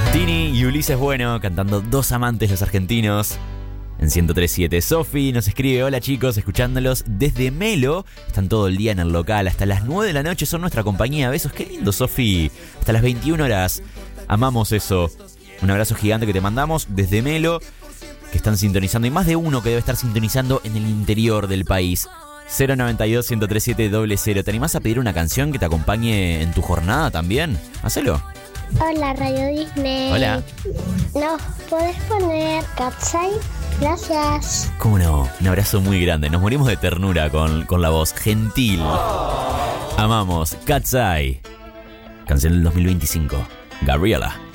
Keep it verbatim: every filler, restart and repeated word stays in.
Tini y Ulises Bueno cantando Dos Amantes los Argentinos en ciento tres punto siete. Sofi nos escribe: hola chicos, escuchándolos desde Melo. Están todo el día en el local, hasta las nueve de la noche son nuestra compañía. Besos, qué lindo, Sofi. Hasta las veintiuna horas. Amamos eso. Un abrazo gigante que te mandamos desde Melo, que están sintonizando, y más de uno que debe estar sintonizando en el interior del país. cero noventa y dos, ciento tres punto siete, cero cero. ¿Te animás a pedir una canción que te acompañe en tu jornada también? Hacelo. Hola, Radio Disney. Hola. ¿Nos podés poner Cat's Eye? Gracias. ¿Cómo no? Un abrazo muy grande. Nos morimos de ternura con, con la voz gentil. Amamos. Cat's Eye. Canción del dos mil veinticinco. Gabriela.